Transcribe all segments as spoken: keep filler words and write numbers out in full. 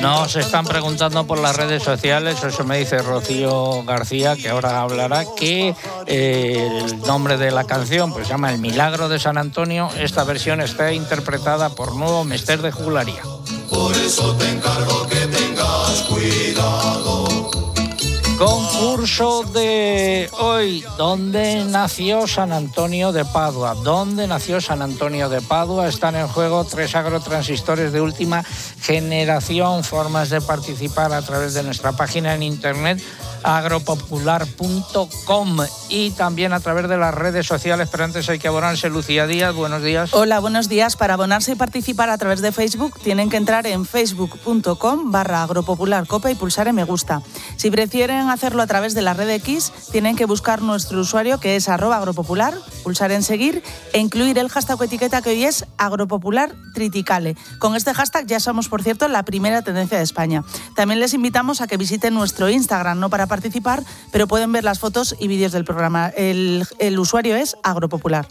Nos están preguntando por las redes sociales, eso me dice Rocío García, que ahora hablará, que eh, el nombre de la canción pues se llama El Milagro de San Antonio. Esta versión está interpretada por Nuevo Mester de Juglaría. Por eso te encargo que tengas cuidado. Concurso de hoy. ¿Dónde nació San Antonio de Padua? ¿Dónde nació San Antonio de Padua? Están en juego tres agrotransistores de última generación. Formas de participar a través de nuestra página en internet agropopular punto com y también a través de las redes sociales, pero antes hay que abonarse. Lucía Díaz, buenos días. Hola, buenos días. Para abonarse y participar a través de Facebook tienen que entrar en facebook punto com barra agropopularcope y pulsar en me gusta. Si prefieren hacerlo a través de la red X, tienen que buscar nuestro usuario, que es arroba agropopular, pulsar en seguir e incluir el hashtag o etiqueta que hoy es agropopular triticale. Con este hashtag ya somos, por cierto, la primera tendencia de España. También les invitamos a que visiten nuestro Instagram, no para participar, pero pueden ver las fotos y vídeos del programa. El, el usuario es agropopular.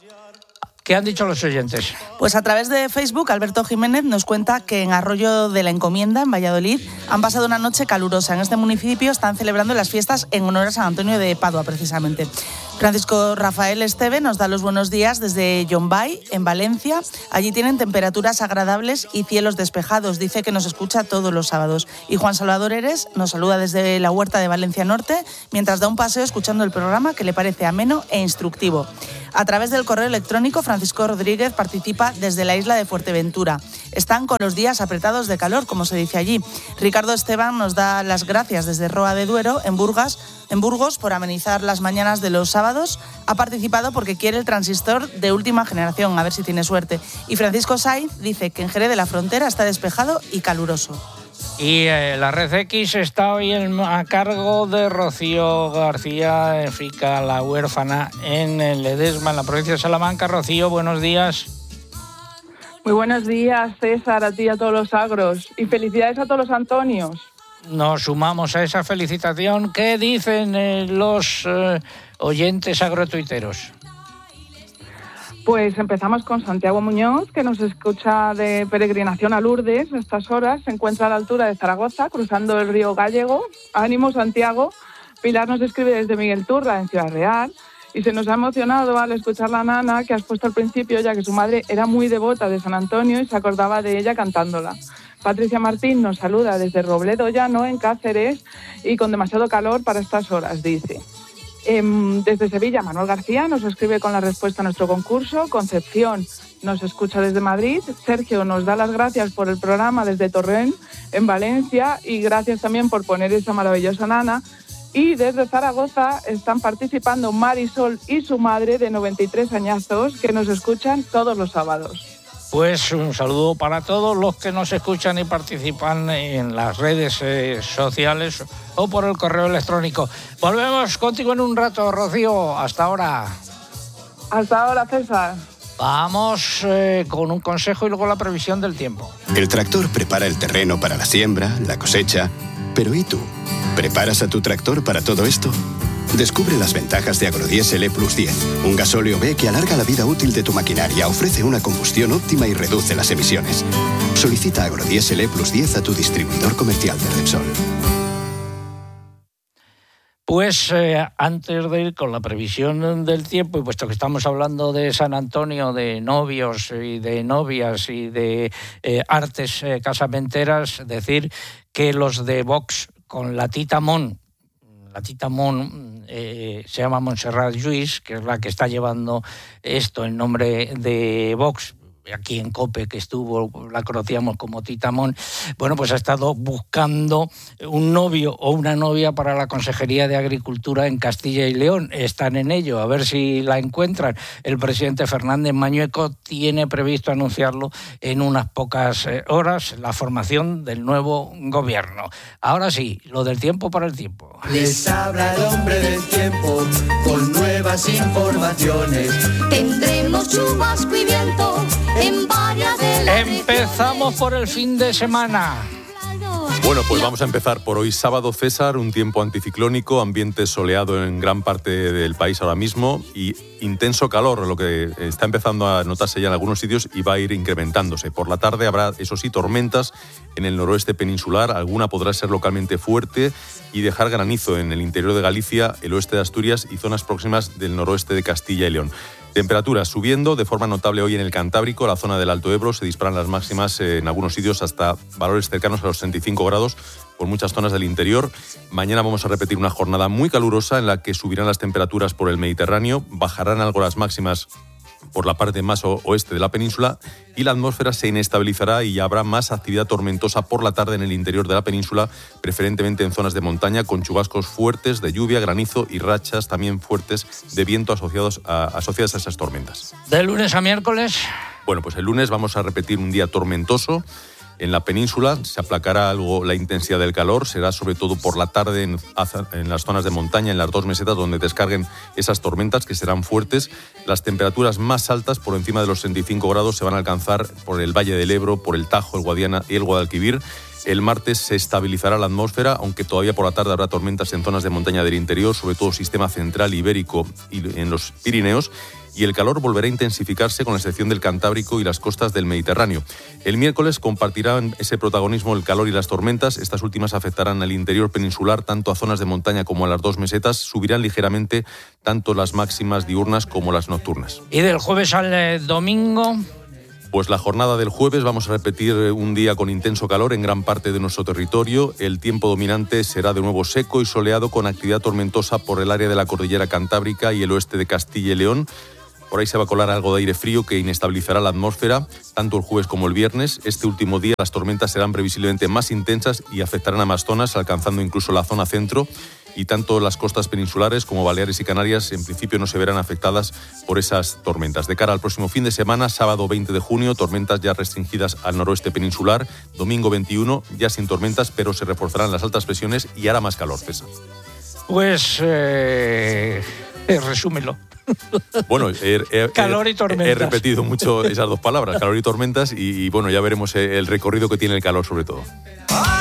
¿Qué han dicho los oyentes? Pues a través de Facebook, Alberto Jiménez nos cuenta que en Arroyo de la Encomienda, en Valladolid, han pasado una noche calurosa. En este municipio están celebrando las fiestas en honor a San Antonio de Padua, precisamente. Francisco Rafael Esteve nos da los buenos días desde Llombay, en Valencia. Allí tienen temperaturas agradables y cielos despejados. Dice que nos escucha todos los sábados. Y Juan Salvador Eres nos saluda desde la Huerta de Valencia Norte, mientras da un paseo escuchando el programa, que le parece ameno e instructivo. A través del correo electrónico, Francisco Rodríguez participa desde la isla de Fuerteventura. Están con los días apretados de calor, como se dice allí. Ricardo Esteban nos da las gracias desde Roa de Duero, en Burgas, en Burgos, por amenizar las mañanas de los sábados. Ha participado porque quiere el transistor de última generación, a ver si tiene suerte. Y Francisco Saiz dice que en Jerez de la Frontera está despejado y caluroso. Y eh, la red X está hoy en, a cargo de Rocío García, Fica la Huérfana, en el Ledesma, en la provincia de Salamanca. Rocío, buenos días. Muy buenos días, César, a ti y a todos los agros. Y felicidades a todos los Antonios. Nos sumamos a esa felicitación. ¿Qué dicen eh, los eh, oyentes agrotuiteros? Pues empezamos con Santiago Muñoz, que nos escucha de peregrinación a Lourdes. A estas horas se encuentra a la altura de Zaragoza, cruzando el río Gállego. Ánimo, Santiago. Pilar nos escribe desde Miguel Turra, en Ciudad Real. Y se nos ha emocionado al escuchar la nana que has puesto al principio, ya que su madre era muy devota de San Antonio y se acordaba de ella cantándola. Patricia Martín nos saluda desde Robledo Llano, en Cáceres, y con demasiado calor para estas horas, dice. Eh, desde Sevilla, Manuel García nos escribe con la respuesta a nuestro concurso. Concepción nos escucha desde Madrid. Sergio nos da las gracias por el programa desde Torrent, en Valencia, y gracias también por poner esa maravillosa nana. Y desde Zaragoza están participando Marisol y su madre de noventa y tres añazos, que nos escuchan todos los sábados. Pues un saludo para todos los que nos escuchan y participan en las redes eh, sociales o por el correo electrónico. Volvemos contigo en un rato, Rocío. Hasta ahora. Hasta ahora, César. Vamos eh, con un consejo y luego la previsión del tiempo. El tractor prepara el terreno para la siembra, la cosecha. Pero ¿y tú? ¿Preparas a tu tractor para todo esto? Descubre las ventajas de Agrodiesel E Plus diez, un gasóleo B que alarga la vida útil de tu maquinaria, ofrece una combustión óptima y reduce las emisiones. Solicita Agrodiesel E Plus diez a tu distribuidor comercial de Repsol. Pues eh, antes de ir con la previsión del tiempo, y puesto que estamos hablando de San Antonio, de novios y de novias y de eh, artes eh, casamenteras, decir que los de Vox con la Tita Mon, la Tita Mon eh, se llama Montserrat Lluís, que es la que está llevando esto en nombre de Vox, aquí en COPE, que estuvo, la conocíamos como Tita Mon. Bueno, pues ha estado buscando un novio o una novia para la Consejería de Agricultura en Castilla y León. Están en ello, a ver si la encuentran. El presidente Fernández Mañueco tiene previsto anunciarlo en unas pocas horas, la formación del nuevo gobierno. Ahora sí, lo del tiempo para el tiempo. Les habla el hombre del tiempo con nuevas informaciones. Tendremos chubasco y viento en varias de las Empezamos por el fin de semana. Bueno, pues vamos a empezar por hoy sábado, César, un tiempo anticiclónico, ambiente soleado en gran parte del país ahora mismo y intenso calor, lo que está empezando a notarse ya en algunos sitios y va a ir incrementándose. Por la tarde habrá, eso sí, tormentas en el noroeste peninsular, alguna podrá ser localmente fuerte y dejar granizo en el interior de Galicia, el oeste de Asturias y zonas próximas del noroeste de Castilla y León. Temperaturas subiendo de forma notable hoy en el Cantábrico, la zona del Alto Ebro, se disparan las máximas eh, en algunos sitios hasta valores cercanos a los treinta y cinco grados por muchas zonas del interior. Mañana vamos a repetir una jornada muy calurosa en la que subirán las temperaturas por el Mediterráneo, bajarán algo las máximas por la parte más oeste de la península y la atmósfera se inestabilizará y habrá más actividad tormentosa por la tarde en el interior de la península, preferentemente en zonas de montaña con chubascos fuertes de lluvia, granizo y rachas también fuertes de viento asociados a, asociadas a esas tormentas. ¿De lunes a miércoles? Bueno, pues el lunes vamos a repetir un día tormentoso. En la península se aplacará algo la intensidad del calor, será sobre todo por la tarde en, en las zonas de montaña, en las dos mesetas donde descarguen esas tormentas que serán fuertes. Las temperaturas más altas, por encima de los treinta y cinco grados, se van a alcanzar por el Valle del Ebro, por el Tajo, el Guadiana y el Guadalquivir. El martes se estabilizará la atmósfera, aunque todavía por la tarde habrá tormentas en zonas de montaña del interior, sobre todo sistema central ibérico y en los Pirineos. Y el calor volverá a intensificarse con la excepción del Cantábrico y las costas del Mediterráneo. El miércoles compartirán ese protagonismo el calor y las tormentas. Estas últimas afectarán al interior peninsular, tanto a zonas de montaña como a las dos mesetas. Subirán ligeramente tanto las máximas diurnas como las nocturnas. ¿Y del jueves al eh, domingo? Pues la jornada del jueves vamos a repetir un día con intenso calor en gran parte de nuestro territorio. El tiempo dominante será de nuevo seco y soleado con actividad tormentosa por el área de la cordillera Cantábrica y el oeste de Castilla y León. Por ahí se va a colar algo de aire frío que inestabilizará la atmósfera, tanto el jueves como el viernes. Este último día las tormentas serán previsiblemente más intensas y afectarán a más zonas, alcanzando incluso la zona centro. Y tanto las costas peninsulares como Baleares y Canarias en principio no se verán afectadas por esas tormentas. De cara al próximo fin de semana, sábado veinte de junio, tormentas ya restringidas al noroeste peninsular. Domingo veintiuno, ya sin tormentas, pero se reforzarán las altas presiones y hará más calor, César. Pues, eh, eh, resúmelo. Bueno, he, he, calor y tormentas. He repetido mucho esas dos palabras, calor y tormentas, y, y bueno, ya veremos el recorrido que tiene el calor sobre todo.